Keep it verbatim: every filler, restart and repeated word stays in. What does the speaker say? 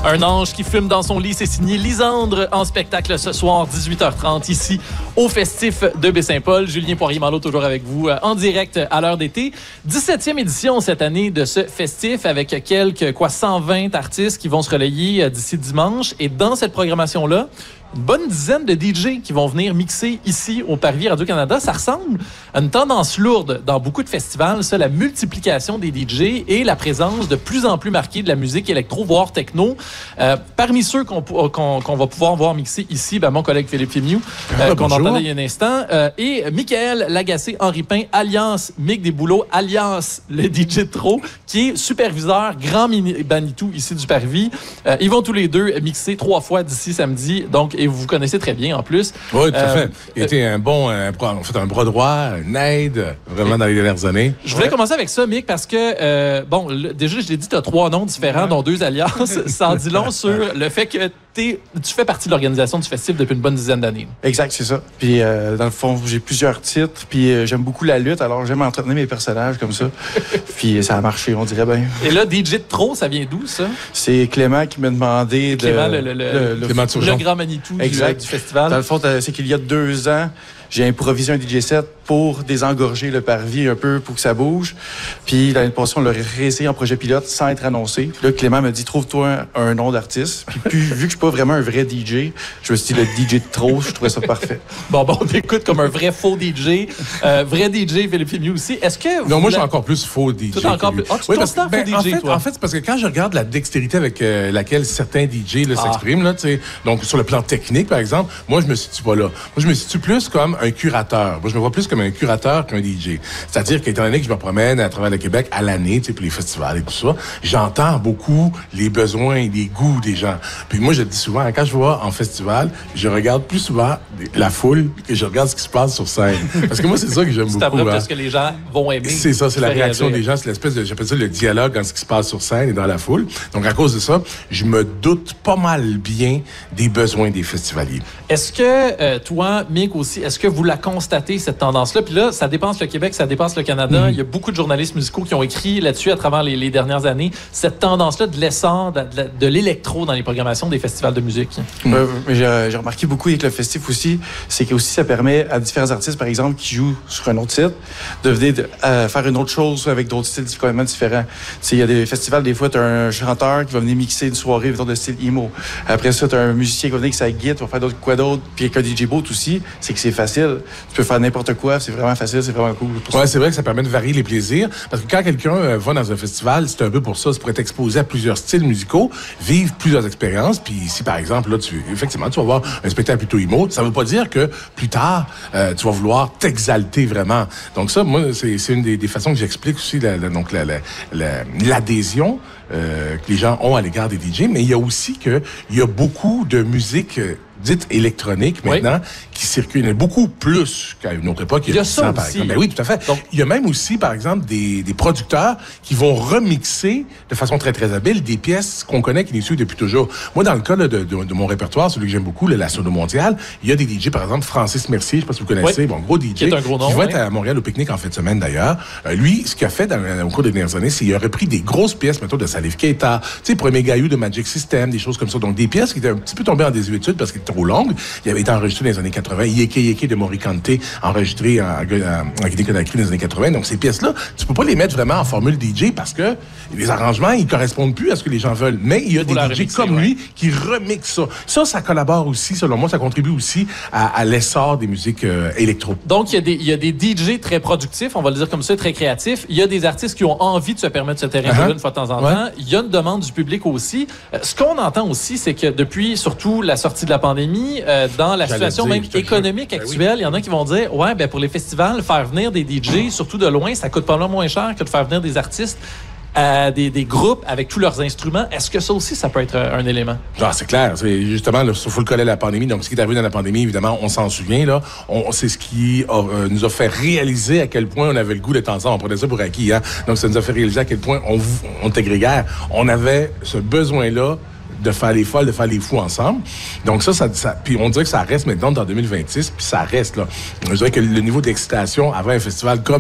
Un ange qui fume dans son lit, c'est signé Lisandre en spectacle ce soir, dix-huit heures trente, ici au Festif de Baie-Saint-Paul. Julien Poirier-Malo toujours avec vous en direct à l'heure d'été. dix-septième édition cette année de ce Festif avec quelques, quoi, cent vingt artistes qui vont se relayer d'ici dimanche. Et dans cette programmation-là, une bonne dizaine de D J qui vont venir mixer ici au Parvis Radio-Canada. Ça ressemble à une tendance lourde dans beaucoup de festivals, ça, la multiplication des D J et la présence de plus en plus marquée de la musique électro, voire techno. Euh, parmi ceux qu'on, qu'on, qu'on va pouvoir voir mixer ici, ben, mon collègue Philippe Fémiou, euh, ah, qu'on entendait il y a un instant, euh, et Michael Lagacé-Henri-Pin, alias Mick Desbouleaux, alias le D J de trop, qui est superviseur Grand Manitou ici du Parvis. Euh, ils vont tous les deux mixer trois fois d'ici samedi, donc et vous vous connaissez très bien en plus. Oui, tout à fait. Il euh, était un bon, un, en fait, un bras droit, une aide, vraiment dans les dernières années. Je voulais ouais. commencer avec ça, Mick, parce que, euh, bon, le, déjà, je l'ai dit, tu as trois noms différents, ouais. dont deux alliances. Ça en dit long sur le fait que t'es, tu fais partie de l'organisation du festival depuis une bonne dizaine d'années. Exact, c'est ça. Puis, euh, dans le fond, j'ai plusieurs titres, puis euh, j'aime beaucoup la lutte, alors j'aime entretenir mes personnages comme ça. Puis, ça a marché, on dirait bien. Et là, D J de trop, ça vient d'où, ça? C'est Clément qui m'a demandé de... Clément, le, le, le, le, le, Clément le Grand Manitou du, du festival. Dans le fond, c'est qu'il y a deux ans, j'ai improvisé un D J set pour désengorger le parvis un peu pour que ça bouge. Puis l'année passée, on l'a réessayé en projet pilote sans être annoncé. Puis là, Clément m'a dit, trouve-toi un, un nom d'artiste. Puis, puis vu que je suis pas vraiment un vrai D J, je me suis dit le D J de trop, je trouvais ça parfait. Bon, bon, on t'écoute comme un vrai faux D J. Euh, vrai D J, Philippe Fémiou aussi. Est-ce que... Non, moi, je suis encore plus faux D J. Tout encore plus... Ah, tu oui, parce, ben, faux D J, en fait, toi. En fait, c'est parce que quand je regarde la dextérité avec euh, laquelle certains D J là, ah. s'expriment, là, donc sur le plan technique, par exemple, moi, je me situe pas là. Moi, je me situe plus comme un curateur. Moi, je me vois plus comme un curateur qu'un D J. C'est-à-dire qu'étant donné que je me promène à travers le Québec à l'année, tu sais, pour les festivals et tout ça, j'entends beaucoup les besoins et les goûts des gens. Puis moi, je le dis souvent, quand je vois en festival, je regarde plus souvent la foule que je regarde ce qui se passe sur scène. Parce que moi, c'est ça que j'aime beaucoup. C'est hein. ce que les gens vont aimer. C'est ça, c'est la réaction réagir. des gens, c'est l'espèce de, j'appelle ça le dialogue entre ce qui se passe sur scène et dans la foule. Donc, à cause de ça, je me doute pas mal bien des besoins des festivaliers. Est-ce que, euh, toi, Mick aussi, est-ce que vous la constatez, cette tendance-là? Puis là, ça dépasse le Québec, ça dépasse le Canada. Mm-hmm. Il y a beaucoup de journalistes musicaux qui ont écrit là-dessus à travers les, les dernières années. Cette tendance-là de l'essor de, de, de l'électro dans les programmations des festivals de musique. Mm-hmm. Euh, j'ai, j'ai remarqué beaucoup avec le festif aussi, c'est que aussi ça permet à différents artistes, par exemple, qui jouent sur un autre site, de venir de, euh, faire une autre chose avec d'autres styles complètement différents. Il y a des festivals, des fois, tu as un chanteur qui va venir mixer une soirée mettons, de style emo. Après ça, tu as un musicien qui va venir avec sa guitare, va faire d'autres quoi d'autre. Puis avec un D J boat aussi, c'est que c'est facile. Tu peux faire n'importe quoi, c'est vraiment facile, c'est vraiment cool. Ouais, c'est vrai que ça permet de varier les plaisirs. Parce que quand quelqu'un euh, va dans un festival, c'est un peu pour ça, c'est pour être exposé à plusieurs styles musicaux, vivre plusieurs expériences. Puis si, par exemple, là, tu, effectivement, tu vas voir un spectacle plutôt emo, ça veut pas dire que plus tard, euh, tu vas vouloir t'exalter vraiment. Donc ça, moi, c'est, c'est une des, des façons que j'explique aussi la, la, donc la, la, la, l'adhésion euh, que les gens ont à l'égard des D J. Mais il y a aussi que il y a beaucoup de musique euh, dite électronique maintenant, oui. qui circule. Il y en a beaucoup plus qu'à une autre époque. Il y a ça par aussi. exemple. Ben oui, tout à fait. Donc, il y a même aussi, par exemple, des, des producteurs qui vont remixer de façon très, très habile des pièces qu'on connaît, qui les suivent depuis toujours. Moi, dans le cas là, de, de, de mon répertoire, celui que j'aime beaucoup, là, la Sono Mondiale, il y a des D J, par exemple, Francis Mercier, je ne sais pas si vous connaissez, oui. bon, gros D J, qui, est un gros nom, qui va oui. être à Montréal au pique-nique en fin de semaine, d'ailleurs. Euh, lui, ce qu'il a fait dans, au cours des dernières années, c'est qu'il a repris des grosses pièces, mettons, de Salif Keita, tu sais, Premier Gaillou de Magic System, des choses comme ça. Donc, des pièces qui étaient un petit peu tombées en désuétude parce qu'elles étaient trop longues. Il avait été enregistré dans les années quatre-vingts. Yeke Yeke de Morikante, enregistré en, en, en Guinée-Conakry dans les années quatre-vingts. Donc, ces pièces-là, tu peux pas les mettre vraiment en formule D J parce que les arrangements, ils correspondent plus à ce que les gens veulent. Mais il y a des D J remixer, comme ouais. lui qui remixent ça. Ça, ça collabore aussi, selon moi, ça contribue aussi à, à l'essor des musiques euh, électro. Donc, il y, a des, il y a des D J très productifs, on va le dire comme ça, très créatifs. Il y a des artistes qui ont envie de se permettre ce terrain uh-huh. une fois de temps en temps. Ouais. Il y a une demande du public aussi. Euh, ce qu'on entend aussi, c'est que depuis, surtout, la sortie de la pandémie, euh, dans la J'allais situation dire, même économique ben actuelle, il oui. y en a qui vont dire, ouais, ben pour les festivals, faire venir des D J, surtout de loin, ça coûte pas mal moins cher que de faire venir des artistes. Euh, des, des groupes avec tous leurs instruments. Est-ce que ça aussi, ça peut être un, un élément? Ah, c'est clair. C'est justement, il faut le coller à la pandémie. Donc, ce qui est arrivé dans la pandémie, évidemment, on s'en souvient. Là, on, c'est ce qui a, euh, nous a fait réaliser à quel point on avait le goût d'être ensemble. On prenait ça pour acquis. Hein? Donc, ça nous a fait réaliser à quel point on, on était grégaire. On avait ce besoin-là de faire les folles, de faire les fous ensemble. Donc ça, ça, ça puis on dirait que ça reste maintenant dans deux mille vingt-six, puis ça reste là. Je dirais que le niveau d'excitation avant un festival comme